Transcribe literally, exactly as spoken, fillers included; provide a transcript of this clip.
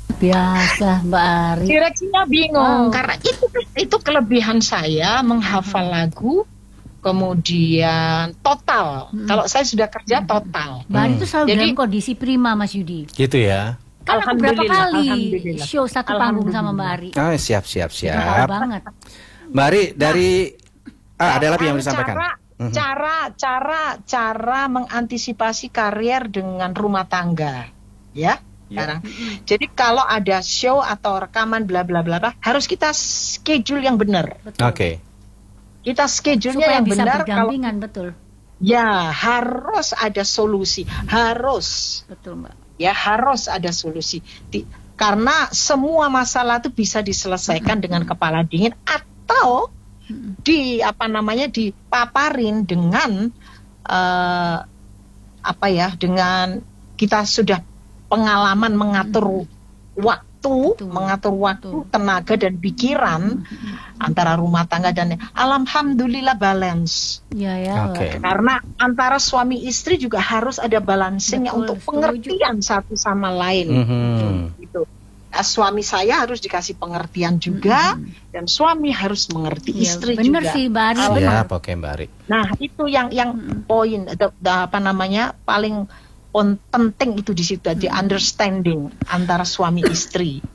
Biasa Mbak Ari. Direksinya bingung Wow. karena itu itu kelebihan saya menghafal lagu, kemudian total. Hmm. Kalau saya sudah kerja total. Mbak Ari Hmm. itu selalu Jadi- dalam kondisi prima, Mas Yudi. Gitu ya. Kan aku berapa Alhamdulillah, kali alhamdulillah. show satu panggung sama Mbak Ari. Ah, siap siap Jadi tahu siap. banget. Mbak Ari dari ah, ada lagi yang Anu, mau disampaikan? Cara, Mhm. cara, cara, cara mengantisipasi karier dengan rumah tangga, ya. Sekarang. Jadi kalau ada show atau rekaman bla bla bla bla, harus kita schedule yang benar. Betul. Oke. Kita schedule-nya Supaya yang bisa benar. Kalau berdampingan, betul. ya harus ada solusi, harus. Betul, Mbak. Ya harus ada solusi. Di- karena semua masalah itu bisa diselesaikan dengan kepala dingin atau di apa namanya dipaparin dengan eh, apa ya dengan kita sudah pengalaman mengatur waktu, Betul, mengatur waktu, betul. tenaga dan pikiran antara rumah tangga dan alhamdulillah balance. Ya ya. Oke. Mbak. Karena antara suami istri juga harus ada balancingnya Betul, untuk setuju. pengertian satu sama lain. Mhm. Gitu. Nah, suami saya harus dikasih pengertian juga, dan suami harus mengerti Iya, istri bener juga. sih, Mbak Ari. Ah, bener. Siap, oke Mbak Ari. Nah itu yang yang poin the- the- apa namanya paling pon- penting itu di situ, di understanding antara suami istri.